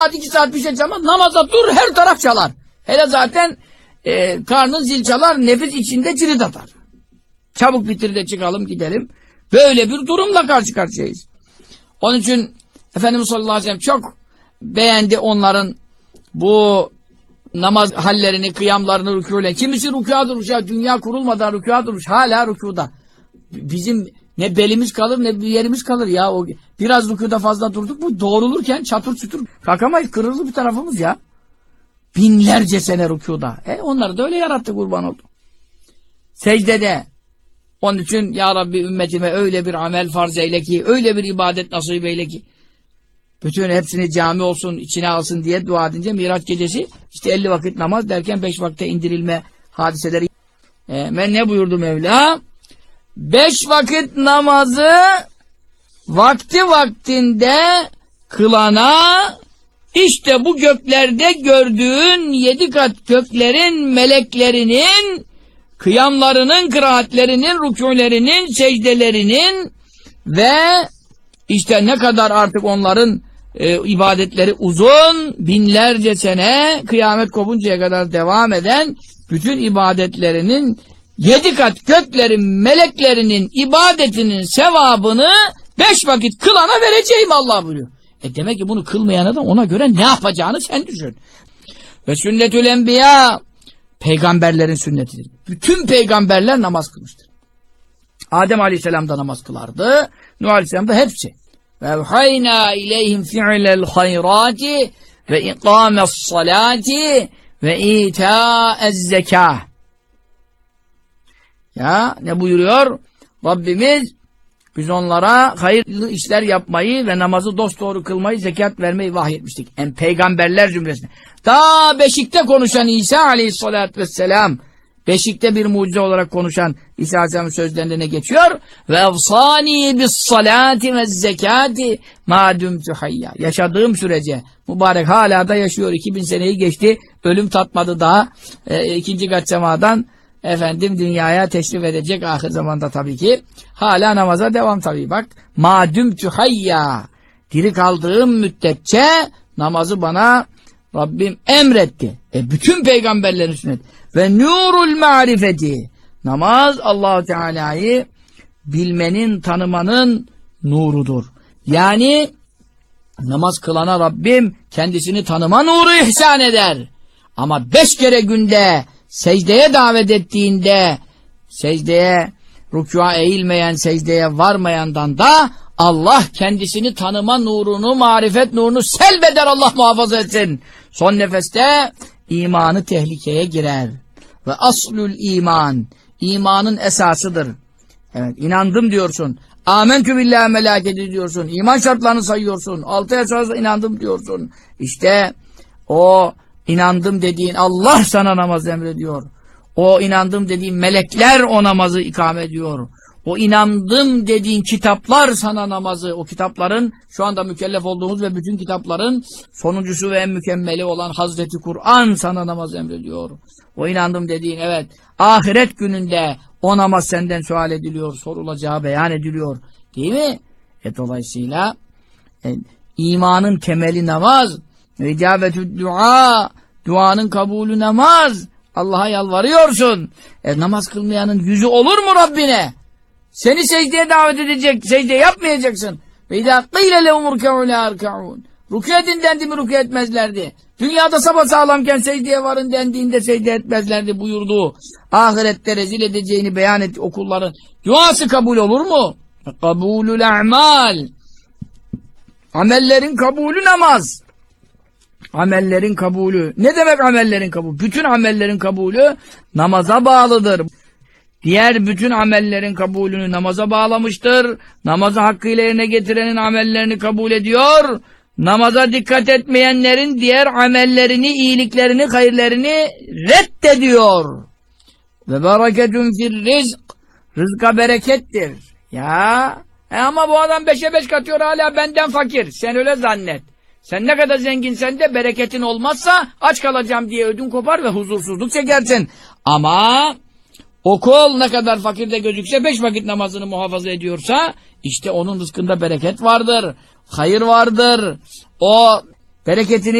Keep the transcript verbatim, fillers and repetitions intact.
saat iki saat bir şey çalmaz. Namaza dur her taraf çalar. Hele zaten e, karnın zil çalar, nefis içinde cirit atar. Çabuk bitir de çıkalım gidelim. Böyle bir durumla karşı karşıyayız. Onun için Efendimiz sallallahu aleyhi ve sellem çok beğendi onların bu namaz hallerini, kıyamlarını, rükûle. Kimisi rükûadır, rükûa, dünya kurulmadan rükûadır, hala rükûda. Bizim ne belimiz kalır ne bir yerimiz kalır ya. O biraz rükûda fazla durduk bu doğrulurken çatır çutur kalkamayız, kırılır bir tarafımız ya. Binlerce sene rükûda. E onları da öyle yarattı, kurban oldu. Secdede. Onun için ya Rabbi ümmetime öyle bir amel farz eyle ki, öyle bir ibadet nasip eyle ki, bütün hepsini cami olsun, içine alsın diye dua edince Miraç gecesi işte elli vakit namaz derken beş vakte indirilme hadiseleri. E, ben ne buyurdu Mevla? Beş vakit namazı vakti vaktinde kılana işte bu göklerde gördüğün yedi kat göklerin meleklerinin kıyamlarının, kıraatlerinin, rükûlerinin, secdelerinin ve işte ne kadar artık onların e, ibadetleri uzun, binlerce sene kıyamet kopuncaya kadar devam eden bütün ibadetlerinin yedi kat göklerin, meleklerinin ibadetinin sevabını beş vakit kılana vereceğim Allah buyuruyor. E demek ki bunu kılmayana da ona göre ne yapacağını sen düşün. Ve sünnetül enbiya peygamberlerin sünnetidir. Bütün peygamberler namaz kılmıştır. Adem Aleyhisselam da namaz kılardı. Nuh Aleyhisselam da hepsi. Ve evhayna ileyhim fi'lel hayrati ve ikames salati ve itâez zekâh. Ya ne buyuruyor? Rabbimiz biz onlara hayırlı işler yapmayı ve namazı dosdoğru kılmayı, zekat vermeyi vahyetmiştik. En peygamberler zümresine. Daha beşikte konuşan İsa aleyhissalatü vesselam, beşikte bir mucize olarak konuşan İsa aleyhisselamın sözlerinde ne geçiyor? Ve evsani bis salati ve zekati ma dumtu hayya. Yaşadığım sürece, mübarek hala da yaşıyor. iki bin seneyi geçti. Ölüm tatmadı daha. E, ikinci kat semadan efendim dünyaya teşrif edecek ahir zamanda tabii ki. Hala namaza devam tabii bak. Ma dumtu hayya. Diri kaldığım müddetçe namazı bana Rabbim emretti. E bütün peygamberlerin sünneti. Ve nurul marifeti. Namaz Allah-u Teala'yı bilmenin, tanımanın nurudur. Yani namaz kılana Rabbim kendisini tanıma nuru ihsan eder. Ama beş kere günde secdeye davet ettiğinde secdeye, rükûa eğilmeyen, secdeye varmayandan da Allah kendisini tanıma nurunu, marifet nurunu selbeder, Allah muhafaza etsin. Son nefeste imanı tehlikeye girer. Ve aslül iman, imanın esasıdır. Evet, inandım diyorsun. Âmentü billahi melâketi diyorsun. İman şartlarını sayıyorsun. Altı esasına inandım diyorsun. İşte o inandım dediğin Allah sana namaz emrediyor. O inandım dediğin melekler o namazı ikame ediyor. O inandım dediğin kitaplar sana namazı, o kitapların şu anda mükellef olduğumuz ve bütün kitapların sonuncusu ve en mükemmeli olan Hazreti Kur'an sana namaz emrediyor. O inandım dediğin evet ahiret gününde o namaz senden sual ediliyor, sorulacağı beyan ediliyor. Değil mi? E dolayısıyla e, imanın temeli namaz, icabetü dua, duanın kabulü namaz. Allah'a yalvarıyorsun. E namaz kılmayanın yüzü olur mu Rabbine? Seni secdeye davet edecek, secde yapmayacaksın. Ve idâ qîle lehum rükû lâ erka'ûn. Rükû edin dendi mi rükû etmezlerdi. Dünyada sapasağlamken secdeye varın dendiğinde secde etmezlerdi buyurdu. Ahirette rezil edeceğini beyan etti okulların. Duası kabul olur mu? Kabulül a'mal. Amellerin kabulü namaz. Amellerin kabulü. Ne demek amellerin kabulü? Bütün amellerin kabulü namaza bağlıdır. Diğer bütün amellerin kabulünü namaza bağlamıştır. Namazı hakkıyla yerine getirenin amellerini kabul ediyor. Namaza dikkat etmeyenlerin diğer amellerini, iyiliklerini, hayırlerini reddediyor. Ve bereketun fir rizk. Rızka berekettir. Ya e ama bu adam beşe beş katıyor hala benden fakir. Sen öyle zannet. Sen ne kadar zenginsen de bereketin olmazsa aç kalacağım diye ödün kopar ve huzursuzluk çekersin. Ama o kul ne kadar fakirde gözükse beş vakit namazını muhafaza ediyorsa işte onun rızkında bereket vardır, hayır vardır. O bereketini